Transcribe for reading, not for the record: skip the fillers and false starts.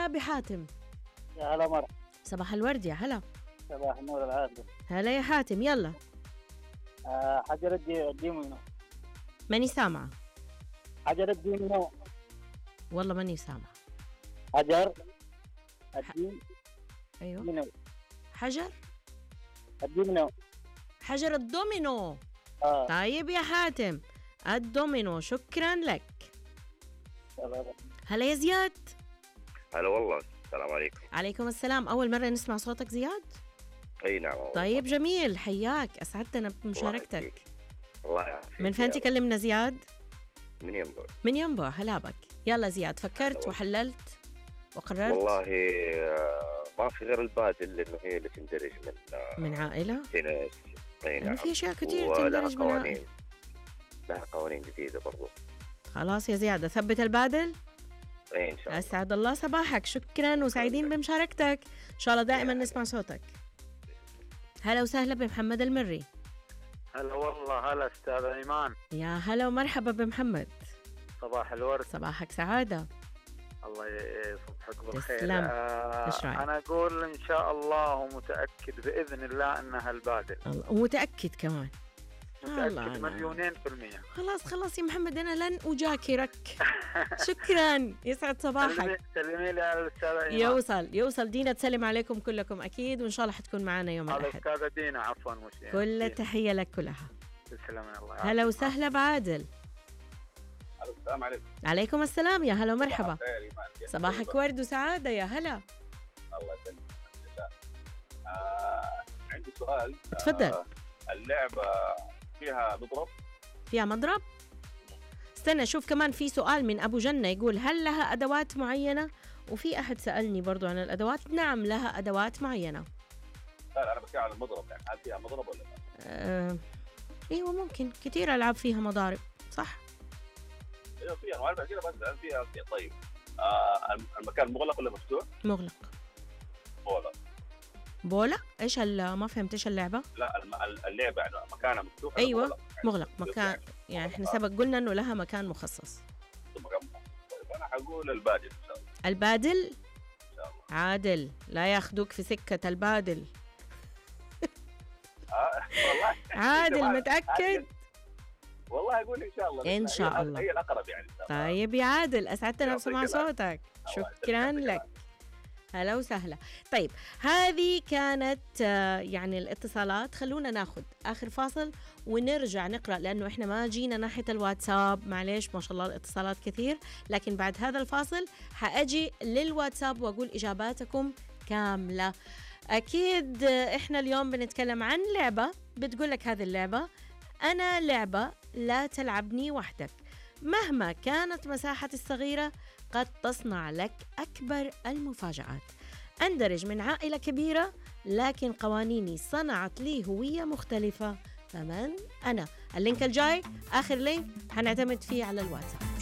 هلا بحاتم. يا هلا مرحبا. صباح الورد يا هلا. صباح النور والعافية. هلا يا حاتم يلا. حجر الديمونو. ماني سامعة. حجر الديمونو. والله ماني سامعة. حجر الديمونو. أيوة. حجر الديمونو. حجر الدومينو. طيب يا حاتم الدومينو، شكرا لك. هلا يا زياد. هلا والله، السلام عليكم. عليكم السلام. أول مرة نسمع صوتك زياد؟ أي نعم. طيب جميل، حياك، أسعدتنا بمشاركتك. الله يعافيك. من فين تكلمنا زياد؟ من ينبع. من ينبع، هلا بك. يلا زياد، فكرت وحللت وقررت؟ والله ما في غير البادل، لأنه هي اللي تندرج من عائلة؟ تنس. أي نعم. في أشياء كتير تندرج من عائلة. لها قوانين جديدة برضو. خلاص يا زياد، أثبت البادل؟ إيه إن شاء الله. أسعد الله صباحك، شكرا وسعيدين بمشاركتك، إن شاء الله دائما نسمع صوتك. هلا وسهلا بمحمد المري. هلا والله. هلا أستاذ إيمان. يا هلا ومرحبا بمحمد. صباح الورد. صباحك سعادة. الله يصبحك بالخير. تسلم. أنا أقول إن شاء الله ومتأكد بإذن الله أنها البادل. ومتأكد كمان. متأكد 2,000,000%. خلاص يا محمد، أنا لن أجاكرك. شكرا، يسعد صباحك. سلمي لي على الأستاذة إيمان. يوصل دينا، تسلم عليكم كلكم أكيد، وإن شاء الله حتكون معنا يوم الأحد. على الأستاذة دينا عفوا. مش كل التحية لك كلها. تسلم الله. هلا وسهلا بعادل. السلام عليكم. عليكم السلام، يا هلا ومرحبا. صباحك ورد وسعادة، يا هلا. الله يسلمك. عندي سؤال. تفضل. اللعبة فيها مضرب؟ فيها مضرب؟ استنى شوف، كمان في سؤال من أبو جنة يقول هل لها أدوات معينة؟ وفي أحد سألني برضو عن الأدوات. نعم لها أدوات معينة. لا أنا بتكلم عن المضرب، يعني هل فيها مضرب ولا لا؟ ايوه ممكن، كتير ألعاب فيها مضارب، صح؟ ايوه فيها، وانا بعد كده بسأل فيها. طيب المكان مغلق ولا مفتوح؟ مغلق. بولا؟ ايش ما فهمت ايش اللعبة؟ لا اللعبة يعني مكانها مفتوح. ايوه مغلق. مكان يعني احنا سبق قلنا انه لها مكان مخصص. طيب انا حقول البادل ان شاء الله. البادل؟ ان شاء الله. عادل، لا ياخدوك في سكة البادل. والله عادل متأكد؟ والله أقول إن شاء الله. إن شاء الله. هي الأقرب يعني. طيب يا عادل، أسعدتنا بسمع صوتك، شكرا لك. هلا وسهلا. طيب هذه كانت يعني الاتصالات. خلونا ناخذ آخر فاصل ونرجع نقرأ، لأنه إحنا ما جينا ناحية الواتساب، معليش، ما شاء الله الاتصالات كثير، لكن بعد هذا الفاصل حأجي للواتساب وأقول إجاباتكم كاملة. أكيد إحنا اليوم بنتكلم عن لعبة بتقول لك هذه اللعبة أنا لعبة لا تلعبني وحدك، مهما كانت مساحتي الصغيرة قد تصنع لك أكبر المفاجآت. أندرج من عائلة كبيرة لكن قوانيني صنعت لي هوية مختلفة، فمن أنا؟ اللينك الجاي آخر لينك هنعتمد فيه على الواتساب.